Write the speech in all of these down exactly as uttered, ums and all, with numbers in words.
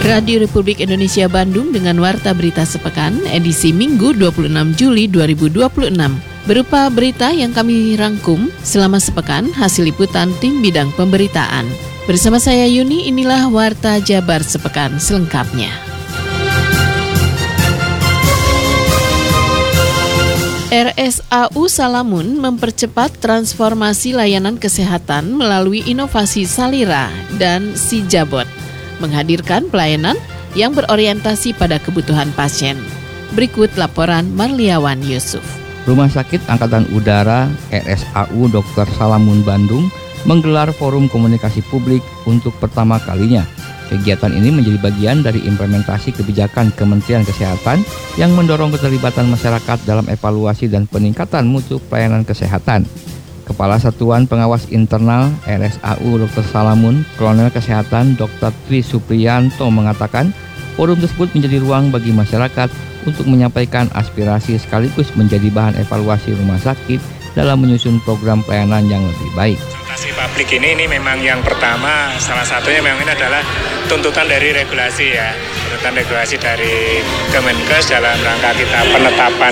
Radio Republik Indonesia Bandung dengan Warta Berita Sepekan edisi Minggu dua puluh enam Juli dua ribu dua puluh enam. Berupa berita yang kami rangkum selama sepekan hasil liputan tim bidang pemberitaan. Bersama saya Yuni, inilah Warta Jabar Sepekan selengkapnya. R S A U Salamun mempercepat transformasi layanan kesehatan melalui inovasi Salira dan Sijabot, menghadirkan pelayanan yang berorientasi pada kebutuhan pasien. Berikut laporan Marliawan Yusuf. Rumah Sakit Angkatan Udara R S A U Dokter Salamun Bandung menggelar forum komunikasi publik untuk pertama kalinya. Kegiatan ini menjadi bagian dari implementasi kebijakan Kementerian Kesehatan yang mendorong keterlibatan masyarakat dalam evaluasi dan peningkatan mutu pelayanan kesehatan. Kepala Satuan Pengawas Internal R S A U Dokter Salamun, Kolonel Kesehatan Dokter Tri Supriyanto mengatakan, forum tersebut menjadi ruang bagi masyarakat untuk menyampaikan aspirasi sekaligus menjadi bahan evaluasi rumah sakit dalam menyusun program pelayanan yang lebih baik. Konsultasi publik ini, ini memang yang pertama, salah satunya memang ini adalah tuntutan dari regulasi ya, tuntutan regulasi dari Kemenkes dalam rangka kita penetapan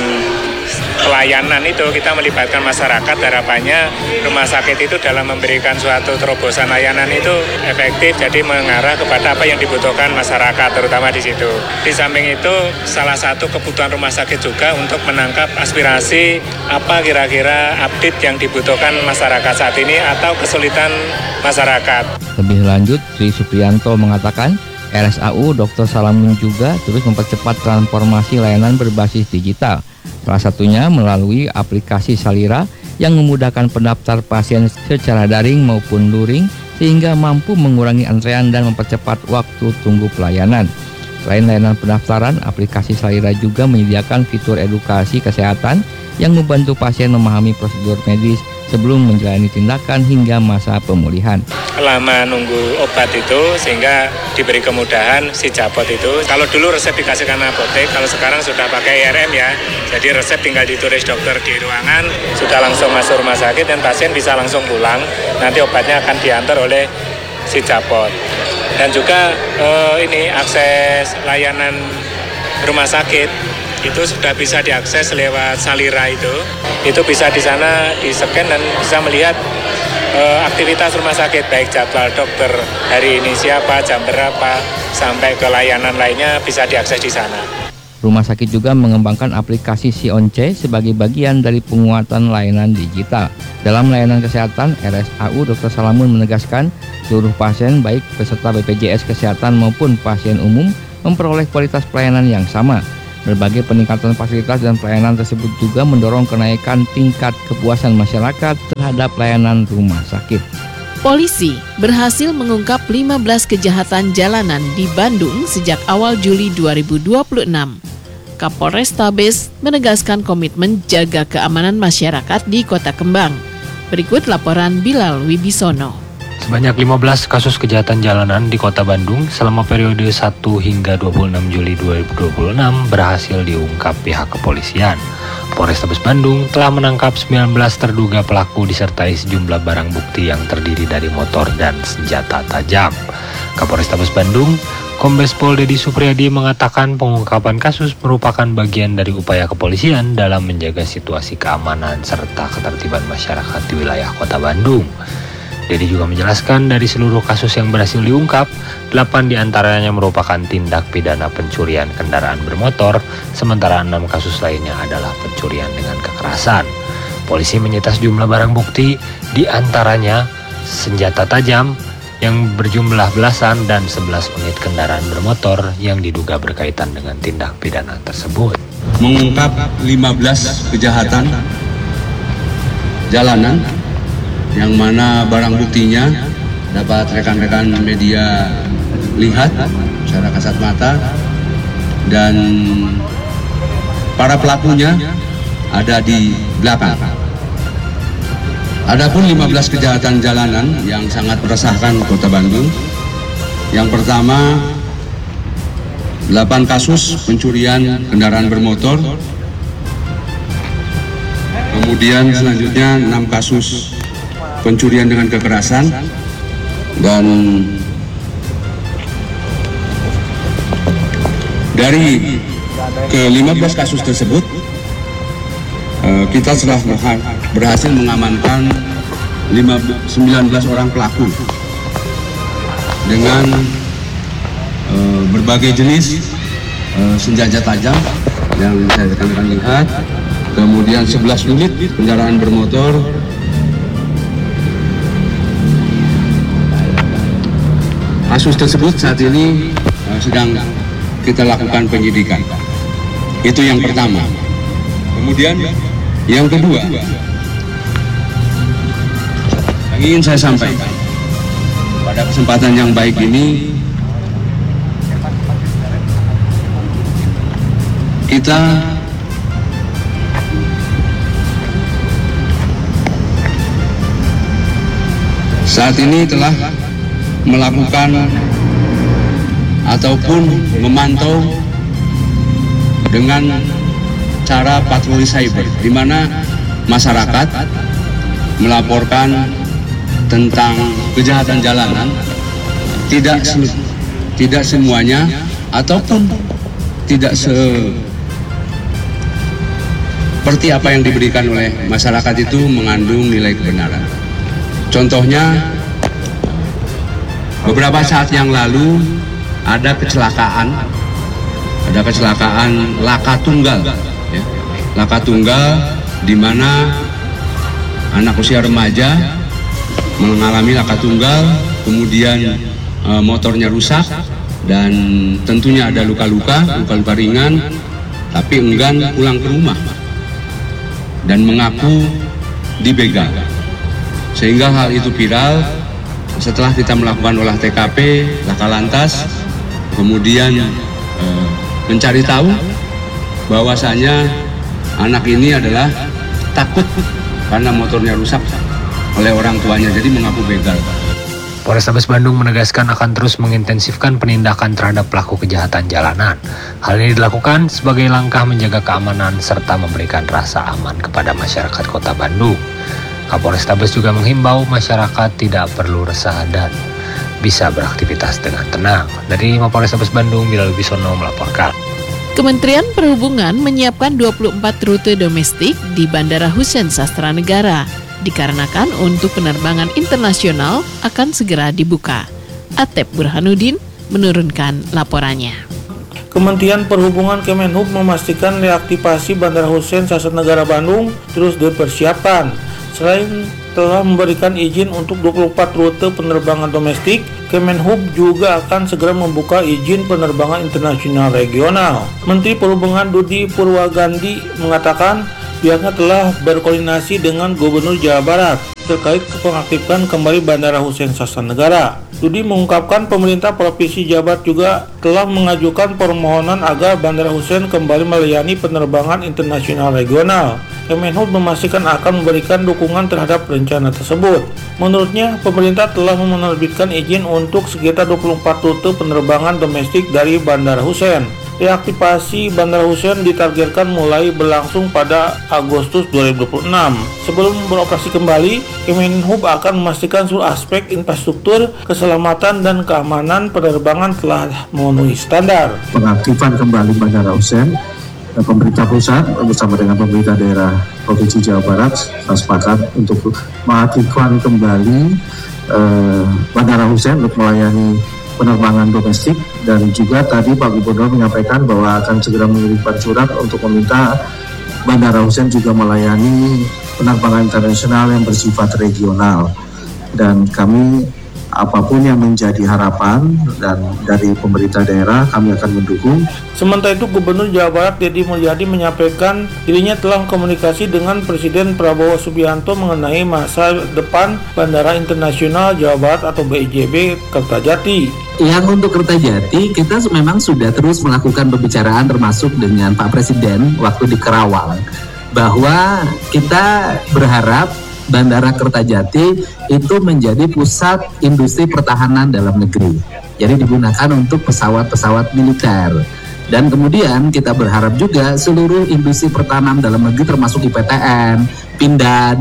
pelayanan itu kita melibatkan masyarakat. Harapannya rumah sakit itu dalam memberikan suatu terobosan layanan itu efektif, jadi mengarah kepada apa yang dibutuhkan masyarakat terutama di situ. Di samping itu salah satu kebutuhan rumah sakit juga untuk menangkap aspirasi apa kira-kira update yang dibutuhkan masyarakat saat ini atau kesulitan masyarakat. Lebih lanjut, Tri Supriyanto mengatakan R S A U Dokter Salamun juga terus mempercepat transformasi layanan berbasis digital. Salah satunya melalui aplikasi Salira yang memudahkan pendaftar pasien secara daring maupun luring sehingga mampu mengurangi antrean dan mempercepat waktu tunggu pelayanan. Selain layanan pendaftaran, aplikasi Salira juga menyediakan fitur edukasi kesehatan yang membantu pasien memahami prosedur medis sebelum menjalani tindakan hingga masa pemulihan. Lama nunggu obat itu sehingga diberi kemudahan Sijabot itu. Kalau dulu resep dikasihkan apotek, kalau sekarang sudah pakai I R M ya. Jadi resep tinggal ditulis dokter di ruangan, sudah langsung masuk rumah sakit dan pasien bisa langsung pulang. Nanti obatnya akan diantar oleh Sijabot. Dan juga eh, ini akses layanan rumah sakit itu sudah bisa diakses lewat Salira itu. Itu bisa di sana di-scan dan bisa melihat eh, aktivitas rumah sakit, baik jadwal dokter hari ini siapa, jam berapa, sampai ke layanan lainnya bisa diakses di sana. Rumah sakit juga mengembangkan aplikasi Sionce sebagai bagian dari penguatan layanan digital. Dalam layanan kesehatan, R S A U Dokter Salamun menegaskan seluruh pasien baik peserta B P J S Kesehatan maupun pasien umum memperoleh kualitas pelayanan yang sama. Berbagai peningkatan fasilitas dan pelayanan tersebut juga mendorong kenaikan tingkat kepuasan masyarakat terhadap pelayanan rumah sakit. Polisi berhasil mengungkap lima belas kejahatan jalanan di Bandung sejak awal Juli dua ribu dua puluh enam. Kapolrestabes menegaskan komitmen jaga keamanan masyarakat di Kota Kembang. Berikut laporan Bilal Wibisono. Sebanyak lima belas kasus kejahatan jalanan di Kota Bandung selama periode satu hingga dua puluh enam Juli dua ribu dua puluh enam berhasil diungkap pihak kepolisian. Polrestabes Bandung telah menangkap sembilan belas terduga pelaku disertai sejumlah barang bukti yang terdiri dari motor dan senjata tajam. Kapolrestabes Bandung, Kombes Pol Dedi Supriyadi mengatakan pengungkapan kasus merupakan bagian dari upaya kepolisian dalam menjaga situasi keamanan serta ketertiban masyarakat di wilayah Kota Bandung. Dedi juga menjelaskan dari seluruh kasus yang berhasil diungkap, delapan diantaranya merupakan tindak pidana pencurian kendaraan bermotor, sementara enam kasus lainnya adalah pencurian dengan kekerasan. Polisi menyita sejumlah barang bukti, diantaranya senjata tajam yang berjumlah belasan dan sebelas unit kendaraan bermotor yang diduga berkaitan dengan tindak pidana tersebut. Mengungkap lima belas kejahatan jalanan yang mana barang buktinya dapat rekan-rekan media lihat secara kasat mata dan para pelakunya ada di belakang. Adapun lima belas kejahatan jalanan yang sangat meresahkan Kota Bandung. Yang pertama, delapan kasus pencurian kendaraan bermotor. Kemudian selanjutnya enam kasus pencurian dengan kekerasan dan Dari ke lima belas kasus tersebut, kita telah berhasil mengamankan sembilan belas orang pelaku dengan uh, berbagai jenis uh, senjata tajam yang saya rekan-rekan lihat, kemudian sebelas unit kendaraan bermotor, kasus tersebut saat ini uh, sedang kita lakukan penyidikan. Itu yang pertama. Kemudian yang kedua, yang ingin saya sampaikan pada kesempatan yang baik ini, kita saat ini telah melakukan ataupun memantau dengan cara patroli cyber, di mana masyarakat melaporkan tentang kejahatan jalanan, tidak se tidak semuanya ataupun tidak se seperti apa yang diberikan oleh masyarakat itu mengandung nilai kebenaran. Contohnya, beberapa saat yang lalu ada kecelakaan, ada kecelakaan laka tunggal, ya. laka tunggal di mana anak usia remaja mengalami laka tunggal, kemudian e, motornya rusak dan tentunya ada luka-luka, luka-luka ringan, tapi enggan pulang ke rumah dan mengaku dibegal, sehingga hal itu viral. Setelah kita melakukan olah T K P, laka lantas, kemudian e, mencari tahu bahwasanya anak ini adalah takut karena motornya rusak oleh orang tuanya, jadi mengaku begal. Polrestabes Bandung menegaskan akan terus mengintensifkan penindakan terhadap pelaku kejahatan jalanan. Hal ini dilakukan sebagai langkah menjaga keamanan serta memberikan rasa aman kepada masyarakat Kota Bandung. Kapolrestabes juga menghimbau masyarakat tidak perlu resah dan bisa beraktivitas dengan tenang. Dari Mapolrestabes Bandung, Bilal Bisono melaporkan. Kementerian Perhubungan menyiapkan dua puluh empat rute domestik di Bandara Hussein Sastranegara, dikarenakan untuk penerbangan internasional akan segera dibuka. Atep Burhanuddin menurunkan laporannya. Kementerian Perhubungan Kemenhub memastikan reaktivasi Bandara Hussein Sastranegara Bandung terus dipersiapkan. Selain telah memberikan izin untuk dua puluh empat rute penerbangan domestik, Kemenhub juga akan segera membuka izin penerbangan internasional regional. Menteri Perhubungan Dudi Purwagandi mengatakan pihaknya telah berkoordinasi dengan Gubernur Jawa Barat terkait pengaktifan kembali Bandara Hussein Sastranegara. Dudi mengungkapkan pemerintah Provinsi Jawa Barat juga telah mengajukan permohonan agar Bandara Hussein kembali melayani penerbangan internasional regional. Kemenhub memastikan akan memberikan dukungan terhadap rencana tersebut. Menurutnya, pemerintah telah menerbitkan izin untuk sekitar dua puluh empat rute penerbangan domestik dari Bandara Hussein. Reaktivasi Bandara Hussein ditargetkan mulai berlangsung pada Agustus dua ribu dua puluh enam. Sebelum beroperasi kembali, Kemenhub akan memastikan seluruh aspek infrastruktur, keselamatan, dan keamanan penerbangan telah memenuhi standar. Pengaktifan kembali Bandara Hussein, pemerintah pusat bersama dengan pemerintah daerah Provinsi Jawa Barat sepakat untuk mengaktifkan kembali eh, Bandara Hussein untuk melayani penerbangan domestik, dan juga tadi Pak Gubernur menyampaikan bahwa akan segera mengirimkan surat untuk meminta Bandara Hussein juga melayani penerbangan internasional yang bersifat regional, dan kami apapun yang menjadi harapan dan dari pemerintah daerah kami akan mendukung. Sementara itu, Gubernur Jawa Barat Deddy Mulyadi menyampaikan dirinya telah komunikasi dengan Presiden Prabowo Subianto mengenai masa depan Bandara Internasional Jawa Barat atau B I J B Kertajati. Yang untuk Kertajati, kita memang sudah terus melakukan pembicaraan termasuk dengan Pak Presiden waktu di Kerawang, bahwa kita berharap Bandara Kertajati itu menjadi pusat industri pertahanan dalam negeri. Jadi digunakan untuk pesawat-pesawat militer. Dan kemudian kita berharap juga seluruh industri pertahanan dalam negeri termasuk I P T N, Pindad,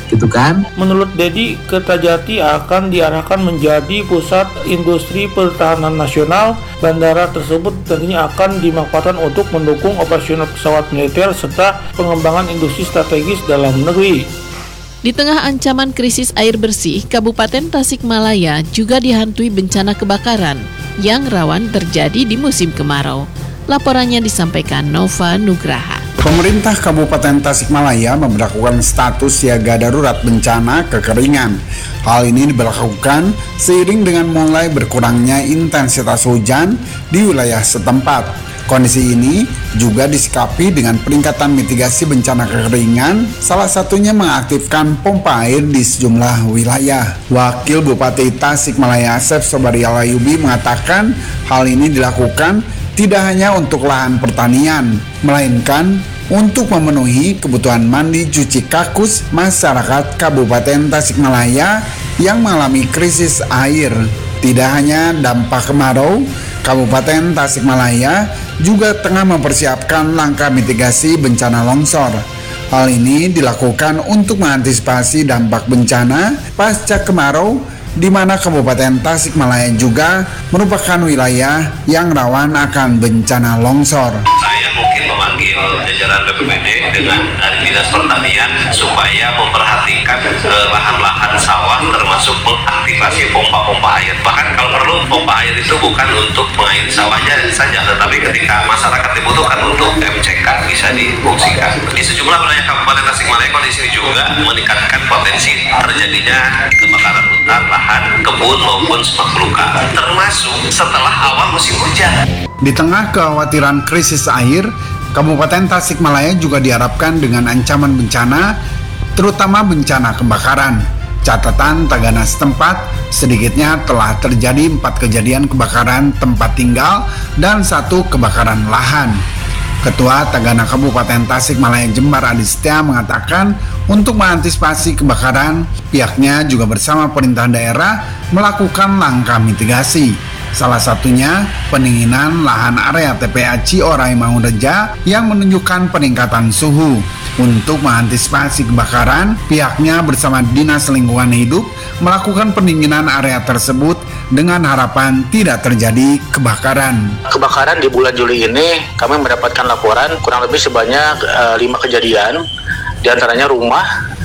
gitu kan. Menurut Dedi, Kertajati akan diarahkan menjadi pusat industri pertahanan nasional. Bandara tersebut tentunya akan dimanfaatkan untuk mendukung operasional pesawat militer serta pengembangan industri strategis dalam negeri. Di tengah ancaman krisis air bersih, Kabupaten Tasikmalaya juga dihantui bencana kebakaran yang rawan terjadi di musim kemarau. Laporannya disampaikan Nova Nugraha. Pemerintah Kabupaten Tasikmalaya memberlakukan status siaga darurat bencana kekeringan. Hal ini diberlakukan seiring dengan mulai berkurangnya intensitas hujan di wilayah setempat. Kondisi ini juga disikapi dengan peningkatan mitigasi bencana kekeringan, salah satunya mengaktifkan pompa air di sejumlah wilayah. Wakil Bupati Tasikmalaya Asep Sobarialayubi mengatakan hal ini dilakukan tidak hanya untuk lahan pertanian, melainkan untuk memenuhi kebutuhan mandi cuci kakus masyarakat Kabupaten Tasikmalaya yang mengalami krisis air. Tidak hanya dampak kemarau, Kabupaten Tasikmalaya juga tengah mempersiapkan langkah mitigasi bencana longsor. Hal ini dilakukan untuk mengantisipasi dampak bencana pasca kemarau, di mana Kabupaten Tasikmalaya juga merupakan wilayah yang rawan akan bencana longsor. Saya mungkin memanggil jajaran B P B D dengan Dinas Pertanian supaya memperhatikan eh, lahan-lahan sawah, termasuk mengaktifasi pompa-pompa air. Bahkan kalau perlu pompa air itu bukan untuk mengairi sawahnya saja, tetapi ketika masyarakat dibutuhkan untuk M C K bisa difungsikan. Di sejumlah wilayah Kabupaten Tasikmalaya kondisi ini juga meningkatkan potensi terjadinya kebakaran hutan, lahan, kebun maupun semak belukar, termasuk setelah awal musim hujan. Di tengah kekhawatiran krisis air, Kabupaten Tasikmalaya juga diharapkan dengan ancaman bencana, terutama bencana kebakaran. Catatan Tagana setempat, sedikitnya telah terjadi empat kejadian kebakaran tempat tinggal dan satu kebakaran lahan. Ketua Tagana Kabupaten Tasikmalaya Jembar Adi Setia mengatakan untuk mengantisipasi kebakaran, pihaknya juga bersama pemerintah daerah melakukan langkah mitigasi. Salah satunya pendinginan lahan area T P A Ciorai Mangunreja yang menunjukkan peningkatan suhu. Untuk mengantisipasi kebakaran, pihaknya bersama Dinas Lingkungan Hidup melakukan pendinginan area tersebut dengan harapan tidak terjadi kebakaran. Kebakaran di bulan Juli ini kami mendapatkan laporan kurang lebih sebanyak uh, lima kejadian, diantaranya rumah,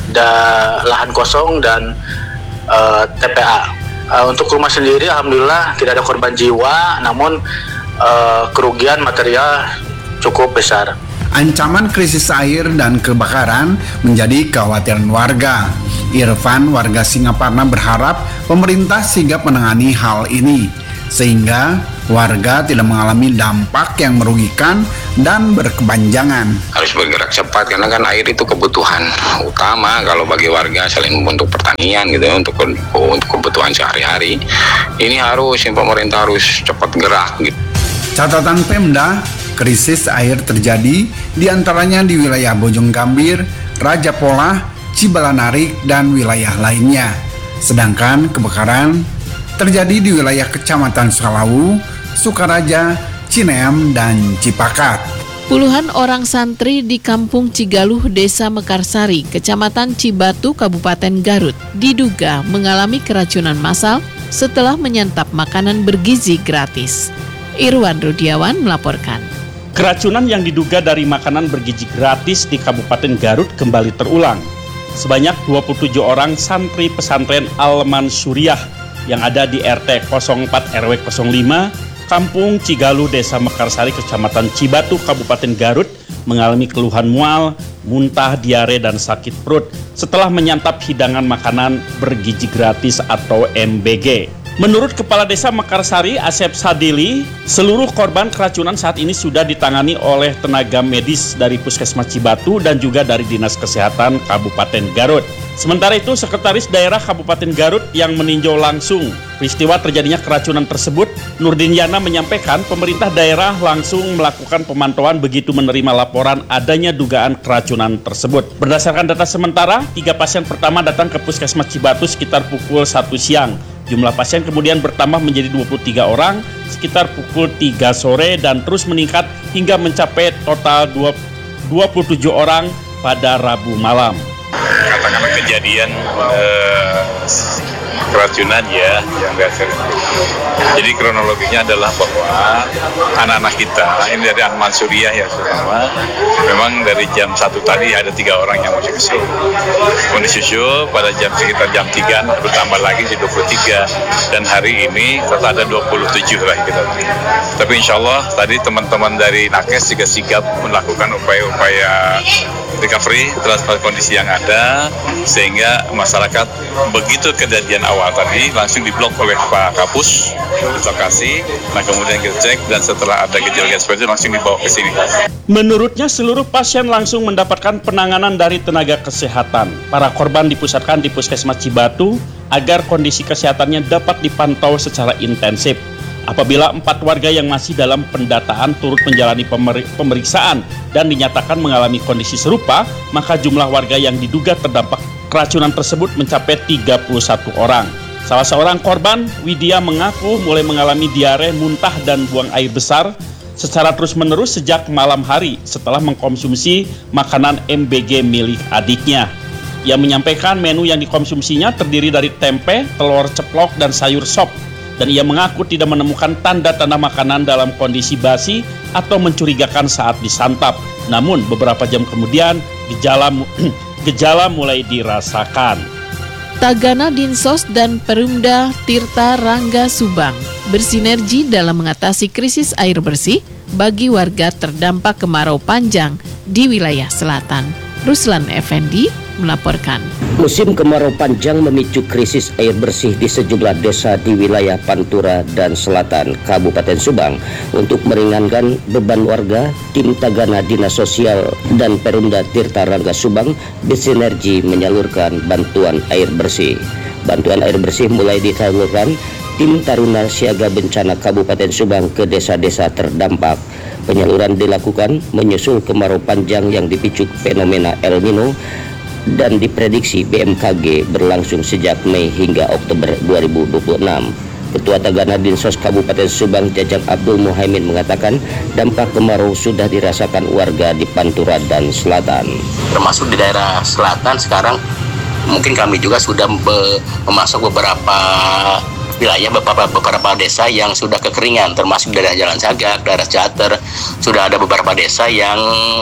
dan lahan kosong dan uh, T P A. Uh, untuk rumah sendiri alhamdulillah tidak ada korban jiwa, namun uh, kerugian material cukup besar. Ancaman krisis air dan kebakaran menjadi kekhawatiran warga. Irfan, warga Singaparna, berharap pemerintah sigap menangani hal ini sehingga warga tidak mengalami dampak yang merugikan dan berkepanjangan. Harus bergerak cepat karena kan air itu kebutuhan utama kalau bagi warga selain untuk pertanian gitu ya, untuk untuk kebutuhan sehari-hari. Ini harus pemerintah harus cepat gerak gitu. Catatan Pemda, krisis air terjadi diantaranya di wilayah Bojonggambir, Raja Polah, Cibalanarik, dan wilayah lainnya. Sedangkan kebakaran terjadi di wilayah Kecamatan Sukalawu, Sukaraja, Cineam, dan Cipakat. Puluhan orang santri di Kampung Cigaluh, Desa Mekarsari, Kecamatan Cibatu, Kabupaten Garut, diduga mengalami keracunan massal setelah menyantap makanan bergizi gratis. Irwan Rudiawan melaporkan. Keracunan yang diduga dari makanan bergizi gratis di Kabupaten Garut kembali terulang. Sebanyak dua puluh tujuh orang santri pesantren Al-Mansuriah yang ada di R T nol empat R W nol lima, Kampung Cigaluh, Desa Mekarsari, Kecamatan Cibatu, Kabupaten Garut mengalami keluhan mual, muntah, diare, dan sakit perut setelah menyantap hidangan makanan bergizi gratis atau M B G. Menurut Kepala Desa Mekarsari, Asep Sadili, seluruh korban keracunan saat ini sudah ditangani oleh tenaga medis dari Puskesmas Cibatu dan juga dari Dinas Kesehatan Kabupaten Garut. Sementara itu, Sekretaris Daerah Kabupaten Garut yang meninjau langsung peristiwa terjadinya keracunan tersebut, Nurdin Yana, menyampaikan pemerintah daerah langsung melakukan pemantauan begitu menerima laporan adanya dugaan keracunan tersebut. Berdasarkan data sementara, tiga pasien pertama datang ke Puskesmas Cibatu sekitar pukul satu siang. Jumlah pasien kemudian bertambah menjadi dua puluh tiga orang sekitar pukul tiga sore dan terus meningkat hingga mencapai total dua puluh tujuh orang pada Rabu malam. Apa namanya? kejadian eh, keracunan ya yang biasa. Jadi kronologinya adalah bahwa anak-anak kita ini dari Alman Suriah ya terutama, memang dari jam satu tadi ada tiga orang yang masuk ke sini. Kondisi show pada jam sekitar jam tiga bertambah lagi jadi dua puluh tiga dan hari ini total ada dua puluh tujuh lah kita. Tapi insya Allah tadi teman-teman dari Nakes juga sigap melakukan upaya-upaya recovery terhadap kondisi yang ada sehingga masyarakat begitu kejadian awal tadi langsung diblok oleh Pak Kapus di lokasi. Nah kemudian kita cek dan setelah ada gejala seperti itu langsung dibawa ke sini. Menurutnya seluruh pasien langsung mendapatkan penanganan dari tenaga kesehatan. Para korban dipusatkan di Puskesmas Cibatu agar kondisi kesehatannya dapat dipantau secara intensif. Apabila empat warga yang masih dalam pendataan turut menjalani pemer- pemeriksaan dan dinyatakan mengalami kondisi serupa, maka jumlah warga yang diduga terdampak keracunan tersebut mencapai tiga puluh satu orang. Salah seorang korban, Widya, mengaku mulai mengalami diare, muntah, dan buang air besar secara terus-menerus sejak malam hari setelah mengkonsumsi makanan M B G milik adiknya. Ia menyampaikan menu yang dikonsumsinya terdiri dari tempe, telur ceplok, dan sayur sop. Dan ia mengaku tidak menemukan tanda-tanda makanan dalam kondisi basi atau mencurigakan saat disantap. Namun beberapa jam kemudian gejala gejala mulai dirasakan. Tagana Dinsos dan Perumda Tirta Rangga Subang bersinergi dalam mengatasi krisis air bersih bagi warga terdampak kemarau panjang di wilayah selatan. Ruslan Effendi melaporkan. Musim kemarau panjang memicu krisis air bersih di sejumlah desa di wilayah Pantura dan Selatan Kabupaten Subang. Untuk meringankan beban warga, tim Tagana Dinas Sosial dan Perumda Tirta Rangga Subang bersinergi menyalurkan bantuan air bersih. Bantuan air bersih mulai disalurkan tim Taruna Siaga Bencana Kabupaten Subang ke desa-desa terdampak. Penyaluran dilakukan menyusul kemarau panjang yang dipicu fenomena El Nino dan diprediksi B M K G berlangsung sejak Mei hingga Oktober dua ribu dua puluh enam. Ketua Tagana Dinsos Kabupaten Subang Jajang Abdul Muhaimin mengatakan dampak kemarau sudah dirasakan warga di Pantura dan Selatan. Termasuk di daerah selatan sekarang mungkin kami juga sudah be- memasuk beberapa wilayah, beberapa, beberapa desa yang sudah kekeringan, termasuk daerah Jalan Sagak, daerah Cater, sudah ada beberapa desa yang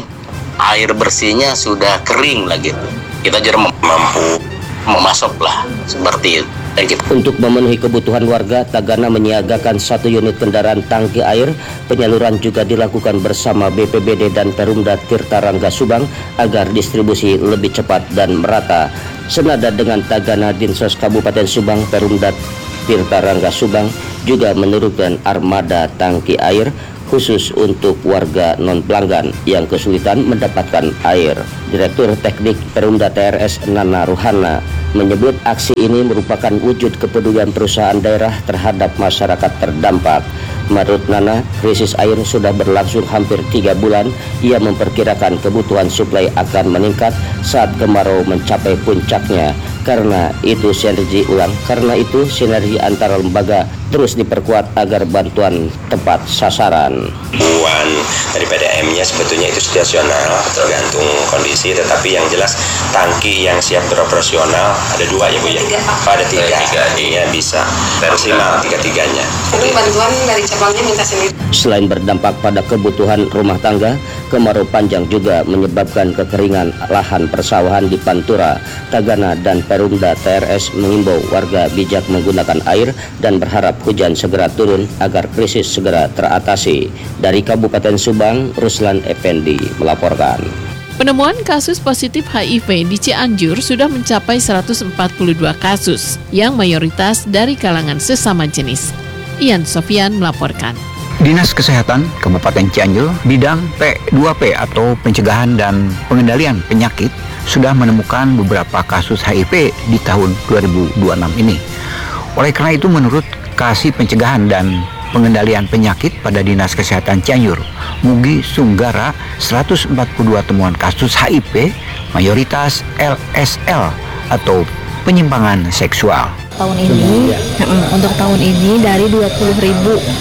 air bersihnya sudah kering lagi. Kita juga mampu memasok lah seperti itu. Untuk memenuhi kebutuhan warga, Tagana menyiagakan satu unit kendaraan tangki air. Penyaluran juga dilakukan bersama B P B D dan Perumda Tirta Rangga Subang agar distribusi lebih cepat dan merata. Senada dengan Tagana Dinsos Kabupaten Subang, Perumda Tirta Rangga Subang juga menurunkan armada tangki air khusus untuk warga non-pelanggan yang kesulitan mendapatkan air. Direktur Teknik Perumda T R S Nana Ruhana menyebut aksi ini merupakan wujud kepedulian perusahaan daerah terhadap masyarakat terdampak. Menurut Nana, krisis air sudah berlangsung hampir tiga bulan. Ia memperkirakan kebutuhan suplai akan meningkat saat kemarau mencapai puncaknya. Karena itu sinergi ulang, karena itu sinergi antara lembaga terus diperkuat agar bantuan tepat sasaran. Bantuan daripada M-nya sebetulnya itu situasional, tergantung kondisi, tetapi yang jelas tangki yang siap beroperasional ada dua ya Bu ya? Ada tiga, tiga ya bisa maksimal tiga-tiganya. Itu bantuan dari cabangnya minta sendiri. Selain berdampak pada kebutuhan rumah tangga, kemarau panjang juga menyebabkan kekeringan lahan persawahan di Pantura. Tagana dan Perumda T R S mengimbau warga bijak menggunakan air dan berharap hujan segera turun agar krisis segera teratasi. Dari Kabupaten Subang, Ruslan Effendi melaporkan. Penemuan kasus positif H I V di Cianjur sudah mencapai seratus empat puluh dua kasus, yang mayoritas dari kalangan sesama jenis. Ian Sofian melaporkan. Dinas Kesehatan Kabupaten Cianjur bidang P dua P atau pencegahan dan pengendalian penyakit sudah menemukan beberapa kasus H I V di tahun dua ribu dua puluh enam ini. Oleh karena itu, menurut Kasih Pencegahan dan Pengendalian Penyakit pada Dinas Kesehatan Cianjur, Mugi Sunggara, seratus empat puluh dua temuan kasus H I V mayoritas L S L atau penyimpangan seksual. Tahun ini, untuk tahun ini dari dua puluh ribu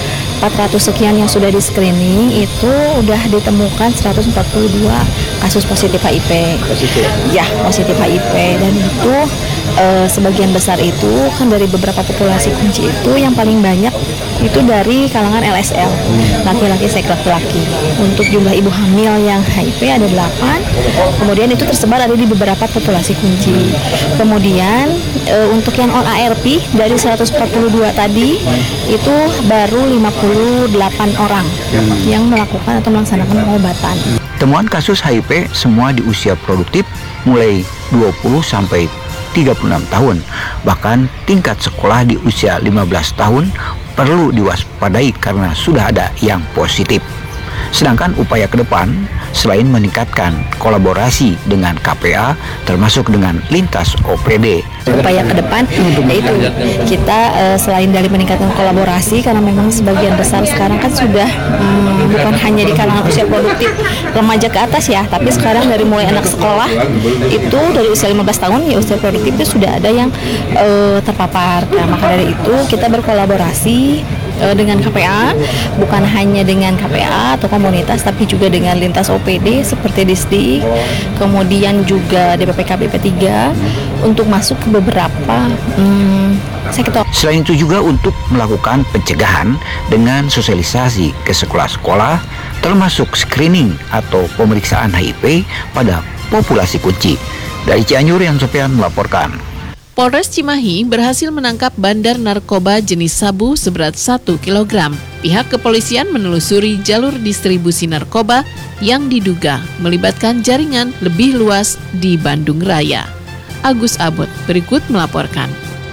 empat ratus sekian yang sudah di screening itu udah ditemukan seratus empat puluh dua kasus positif H I P. Positif? Ya, positif H I P. Dan itu eh, sebagian besar itu kan dari beberapa populasi kunci itu yang paling banyak itu dari kalangan L S L, laki-laki seks laki-laki. Untuk jumlah ibu hamil yang H I P ada delapan, kemudian itu tersebar ada di beberapa populasi kunci. Kemudian e, untuk yang on A R P dari seratus empat puluh dua tadi itu baru lima puluh delapan orang yang melakukan atau melaksanakan pengobatan. Temuan kasus H I P semua di usia produktif mulai dua puluh sampai tiga puluh enam tahun. Bahkan tingkat sekolah di usia lima belas tahun perlu diwaspadai karena sudah ada yang positif. Sedangkan upaya ke depan selain meningkatkan kolaborasi dengan K P A termasuk dengan lintas O P D. Upaya ke depan yaitu kita uh, selain dari meningkatkan kolaborasi karena memang sebagian besar sekarang kan sudah um, bukan hanya di kalangan usia produktif remaja ke atas ya, tapi sekarang dari mulai anak sekolah itu dari usia lima belas tahun ya usia produktif itu sudah ada yang uh, terpapar. Nah, maka dari itu kita berkolaborasi uh, dengan K P A, bukan hanya dengan K P A atau komunitas tapi juga dengan lintas O P D seperti Disdik, kemudian juga D P P K B P tiga untuk masuk ke beberapa hmm, sektor. Selain itu juga untuk melakukan pencegahan dengan sosialisasi ke sekolah-sekolah termasuk screening atau pemeriksaan H I P pada populasi kunci. Dari Cianjur, Yan Sofian melaporkan. Polres Cimahi berhasil menangkap bandar narkoba jenis sabu seberat satu kilogram. Pihak kepolisian menelusuri jalur distribusi narkoba yang diduga melibatkan jaringan lebih luas di Bandung Raya. Agus Abot berikut melaporkan.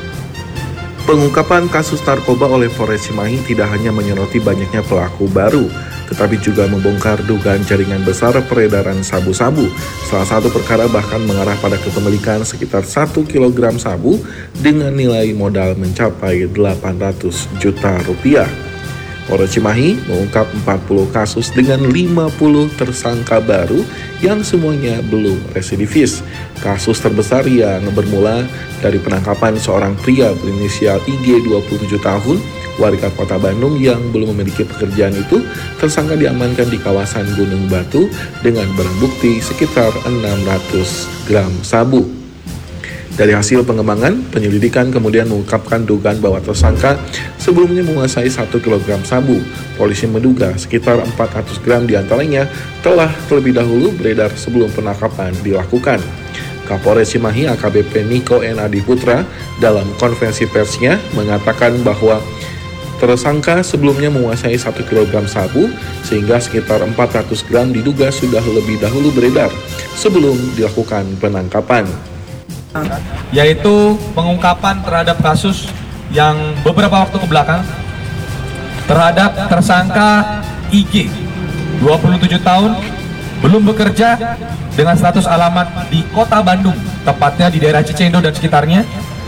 Pengungkapan kasus narkoba oleh Polres Cimahi tidak hanya menyoroti banyaknya pelaku baru, tetapi juga membongkar dugaan jaringan besar peredaran sabu-sabu. Salah satu perkara bahkan mengarah pada kepemilikan sekitar satu kilogram sabu dengan nilai modal mencapai delapan ratus juta rupiah. Polres Cimahi mengungkap empat puluh kasus dengan lima puluh tersangka baru yang semuanya belum residivis. Kasus terbesar yang bermula dari penangkapan seorang pria berinisial I G dua puluh tujuh tahun, warga Kota Bandung yang belum memiliki pekerjaan itu, tersangka diamankan di kawasan Gunung Batu dengan barang bukti sekitar enam ratus gram sabu. Dari hasil pengembangan, penyelidikan kemudian mengungkapkan dugaan bahwa tersangka sebelumnya menguasai satu kilogram sabu. Polisi menduga sekitar empat ratus gram diantaranya telah terlebih dahulu beredar sebelum penangkapan dilakukan. Kapolres Cimahi A K B P Niko N Adi Putra dalam konferensi persnya mengatakan bahwa tersangka sebelumnya menguasai satu kilogram sabu sehingga sekitar empat ratus gram diduga sudah lebih dahulu beredar sebelum dilakukan penangkapan. Yaitu pengungkapan terhadap kasus yang beberapa waktu kebelakang terhadap tersangka I G dua puluh tujuh tahun belum bekerja dengan status alamat di Kota Bandung, tepatnya di daerah Cicendo dan sekitarnya,